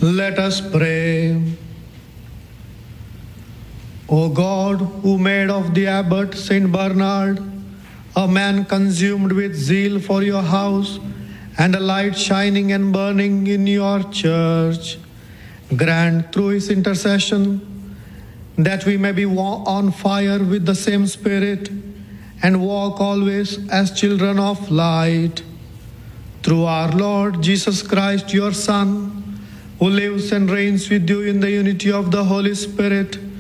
Let us pray. O God, who made of the abbot Saint Bernard a man consumed with zeal for your house and a light shining and burning in your church, grant through his intercession that we may be on fire with the same spirit and walk always as children of light. Through our Lord Jesus Christ, your Son, who lives and reigns with you in the unity of the Holy Spirit,